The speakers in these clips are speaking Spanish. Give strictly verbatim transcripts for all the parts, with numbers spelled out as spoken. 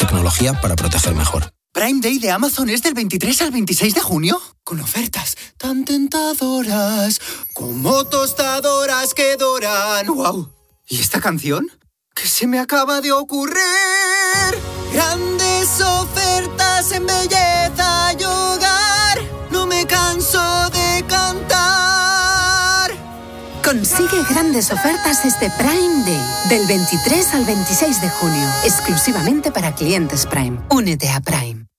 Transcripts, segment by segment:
Tecnología para proteger mejor. ¿Prime Day de Amazon es del veintitrés al veintiséis de junio? Con ofertas tan tentadoras como tostadoras que doran. ¡Wow! ¿Y esta canción? ¿Qué se me acaba de ocurrir? Grandes ofertas en belleza y hogar. No me canso de cantar. Consigue grandes ofertas este Prime Day, del veintitrés al veintiséis de junio, exclusivamente para clientes Prime. Únete a Prime.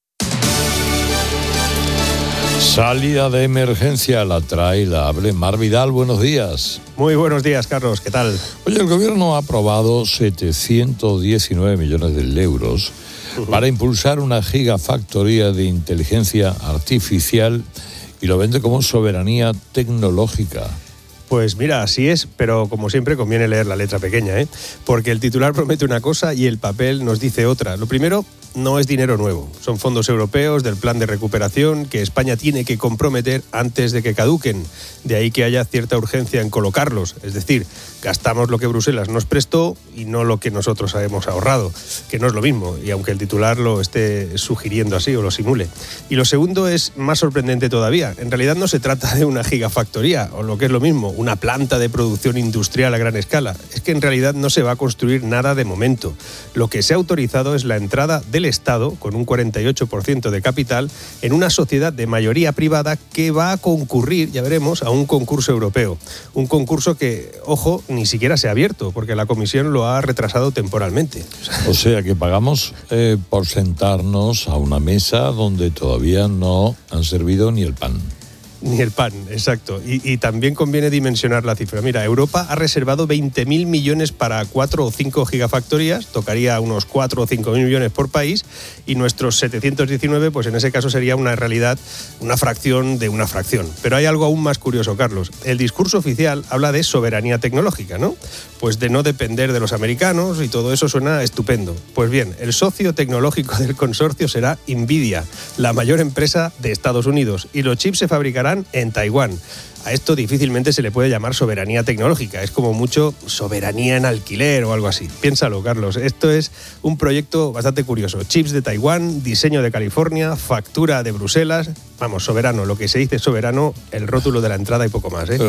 Salida de emergencia la trae la hable Mar Vidal. Buenos días. Muy buenos días, Carlos. ¿Qué tal? Oye, el gobierno ha aprobado setecientos diecinueve millones de euros uh-huh. para impulsar una gigafactoría de inteligencia artificial y lo vende como soberanía tecnológica. Pues mira, así es, pero como siempre conviene leer la letra pequeña, ¿eh? Porque el titular promete una cosa y el papel nos dice otra. Lo primero, no es dinero nuevo, son fondos europeos del plan de recuperación que España tiene que comprometer antes de que caduquen. De ahí que haya cierta urgencia en colocarlos, es decir, gastamos lo que Bruselas nos prestó y no lo que nosotros hemos ahorrado, que no es lo mismo, y aunque el titular lo esté sugiriendo así o lo simule. Y lo segundo es más sorprendente todavía, en realidad no se trata de una gigafactoría, o lo que es lo mismo, una planta de producción industrial a gran escala. Es que en realidad no se va a construir nada de momento. Lo que se ha autorizado es la entrada del Estado, con un cuarenta y ocho por ciento de capital, en una sociedad de mayoría privada que va a concurrir, ya veremos, a un concurso europeo. Un concurso que, ojo, ni siquiera se ha abierto, porque la Comisión lo ha retrasado temporalmente. O sea que pagamos eh, por sentarnos a una mesa donde todavía no han servido ni el pan. Ni el pan, exacto. Y, y también conviene dimensionar la cifra. Mira, Europa ha reservado veinte mil millones para cuatro o cinco gigafactorías, tocaría unos cuatro o cinco mil millones por país, y nuestros setecientos diecinueve, pues en ese caso sería una realidad, una fracción de una fracción. Pero hay algo aún más curioso, Carlos. El discurso oficial habla de soberanía tecnológica, ¿no? Pues de no depender de los americanos y todo eso suena estupendo. Pues bien, el socio tecnológico del consorcio será Nvidia, la mayor empresa de Estados Unidos, y los chips se fabricarán en Taiwán. A esto difícilmente se le puede llamar soberanía tecnológica, es como mucho soberanía en alquiler o algo así. Piénsalo, Carlos, esto es un proyecto bastante curioso. Chips de Taiwán, diseño de California, factura de Bruselas. Vamos, soberano, lo que se dice soberano, el rótulo de la entrada y poco más, ¿eh?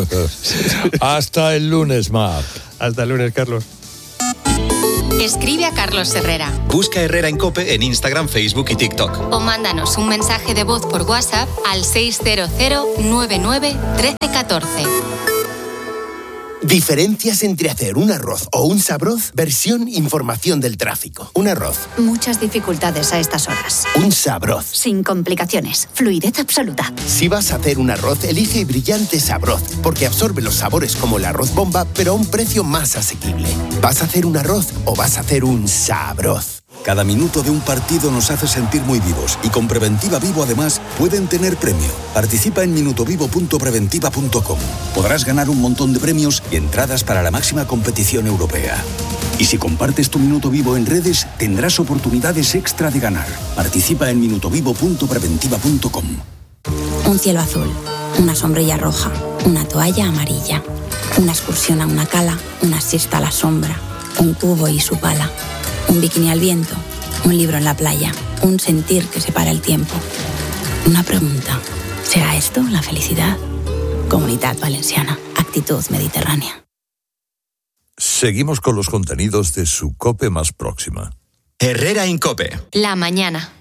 Hasta el lunes, Mar. Hasta el lunes, Carlos. Escribe a Carlos Herrera. Busca Herrera en COPE en Instagram, Facebook y TikTok. O mándanos un mensaje de voz por WhatsApp al seis cero cero nueve nueve uno tres uno cuatro. Diferencias entre hacer un arroz o un sabroz, versión información del tráfico. Un arroz. Muchas dificultades a estas horas. Un sabroz. Sin complicaciones. Fluidez absoluta. Si vas a hacer un arroz, elige Brillante Sabroz, porque absorbe los sabores como el arroz bomba, pero a un precio más asequible. ¿Vas a hacer un arroz o vas a hacer un sabroz? Cada minuto de un partido nos hace sentir muy vivos y con Preventiva Vivo además pueden tener premio. Participa en minutovivo punto preventiva punto com. Podrás ganar un montón de premios y entradas para la máxima competición europea. Y si compartes tu Minuto Vivo en redes, tendrás oportunidades extra de ganar. Participa en minutovivo punto preventiva punto com. Un cielo azul, una sombrilla roja, una toalla amarilla, una excursión a una cala, una siesta a la sombra, un cubo y su pala. Un bikini al viento, un libro en la playa, un sentir que separa el tiempo. Una pregunta, ¿será esto la felicidad? Comunitat Valenciana, actitud mediterránea. Seguimos con los contenidos de su COPE más próxima. Herrera en COPE. La mañana.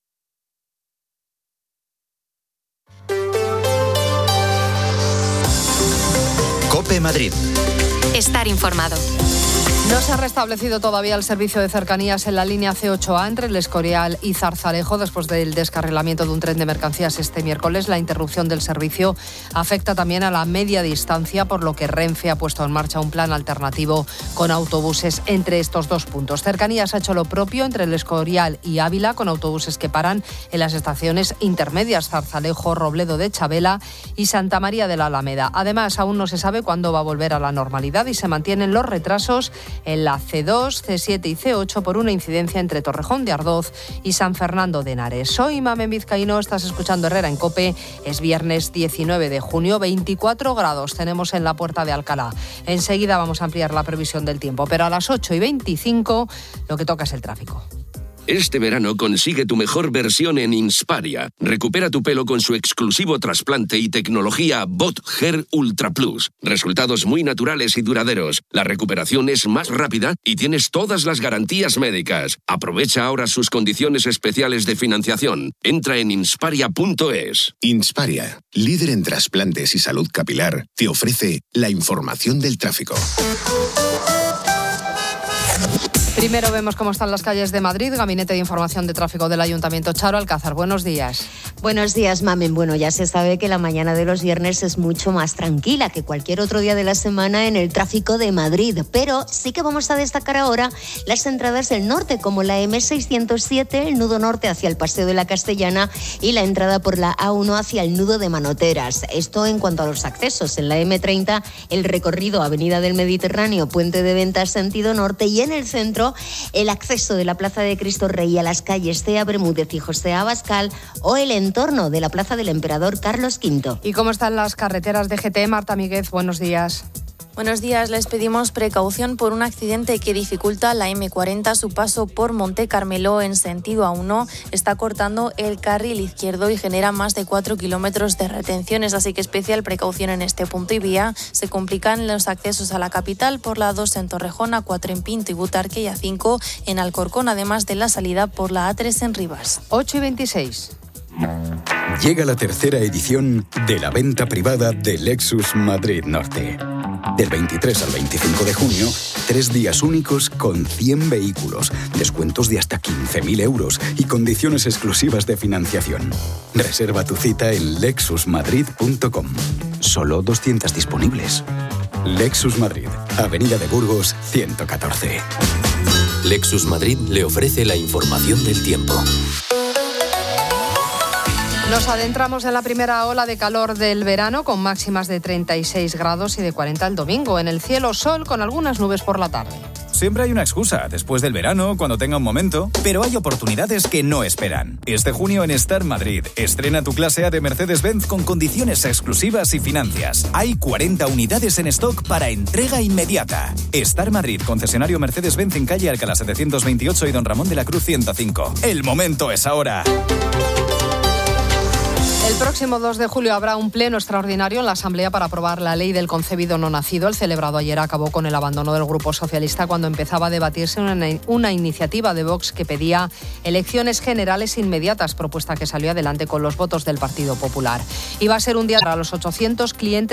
COPE Madrid. Estar informado. No se ha restablecido todavía el servicio de cercanías en la línea C ocho A entre El Escorial y Zarzalejo después del descarrilamiento de un tren de mercancías este miércoles. La interrupción del servicio afecta también a la media distancia, por lo que Renfe ha puesto en marcha un plan alternativo con autobuses entre estos dos puntos. Cercanías ha hecho lo propio entre El Escorial y Ávila, con autobuses que paran en las estaciones intermedias Zarzalejo, Robledo de Chabela y Santa María de la Alameda. Además, aún no se sabe cuándo va a volver a la normalidad y se mantienen los retrasos en la C dos, C siete y C ocho por una incidencia entre Torrejón de Ardoz y San Fernando de Henares. Soy Mamen Vizcaíno, estás escuchando Herrera en COPE. Es viernes diecinueve de junio, veinticuatro grados tenemos en la Puerta de Alcalá. Enseguida vamos a ampliar la previsión del tiempo, pero a las ocho y veinticinco lo que toca es el tráfico. Este verano consigue tu mejor versión en Insparia. Recupera tu pelo con su exclusivo trasplante y tecnología Bot Hair Ultra Plus. Resultados muy naturales y duraderos. La recuperación es más rápida y tienes todas las garantías médicas. Aprovecha ahora sus condiciones especiales de financiación. Entra en insparia punto es. Insparia, líder en trasplantes y salud capilar, te ofrece la información del tráfico. Primero vemos cómo están las calles de Madrid. Gabinete de Información de Tráfico del Ayuntamiento. Charo Alcázar, buenos días. Buenos días, Mamen. Bueno, ya se sabe que la mañana de los viernes es mucho más tranquila que cualquier otro día de la semana en el tráfico de Madrid. Pero sí que vamos a destacar ahora las entradas del norte, como la eme seiscientos siete, el nudo norte hacia el Paseo de la Castellana y la entrada por la a uno hacia el nudo de Manoteras. Esto en cuanto a los accesos. En la eme treinta, el recorrido Avenida del Mediterráneo, Puente de Ventas, sentido norte, y en el centro, el acceso de la Plaza de Cristo Rey a las calles Cea Bermúdez y José Abascal o el entorno de la Plaza del Emperador Carlos quinto. ¿Y cómo están las carreteras de G T? Marta Míguez, buenos días. Buenos días, les pedimos precaución por un accidente que dificulta la eme cuarenta, su paso por Monte Carmelo en sentido a uno. Está cortando el carril izquierdo y genera más de cuatro kilómetros de retenciones, así que especial precaución en este punto y vía. Se complican los accesos a la capital por la dos en Torrejón, A cuatro en Pinto y Butarque y A cinco en Alcorcón, además de la salida por la A tres en Rivas. ocho y veintiséis. Llega la tercera edición de la venta privada de Lexus Madrid Norte. Del veintitrés al veinticinco de junio, tres días únicos con cien vehículos, descuentos de hasta quince mil euros y condiciones exclusivas de financiación. Reserva tu cita en lexus madrid punto com. Solo doscientas disponibles. Lexus Madrid, Avenida de Burgos, ciento catorce. Lexus Madrid le ofrece la información del tiempo. Nos adentramos en la primera ola de calor del verano con máximas de treinta y seis grados y de cuarenta el domingo. En el cielo sol con algunas nubes por la tarde. Siempre hay una excusa, después del verano, cuando tenga un momento, pero hay oportunidades que no esperan. Este junio en Star Madrid, estrena tu clase A de Mercedes-Benz con condiciones exclusivas y financias. Hay cuarenta unidades en stock para entrega inmediata. Star Madrid, concesionario Mercedes-Benz en calle Alcalá setecientos veintiocho y Don Ramón de la Cruz ciento cinco. El momento es ahora. El próximo dos de julio habrá un pleno extraordinario en la Asamblea para aprobar la ley del concebido no nacido. El celebrado ayer acabó con el abandono del Grupo Socialista cuando empezaba a debatirse una, una iniciativa de Vox que pedía elecciones generales inmediatas, propuesta que salió adelante con los votos del Partido Popular. Iba a ser un día para los ochocientos clientes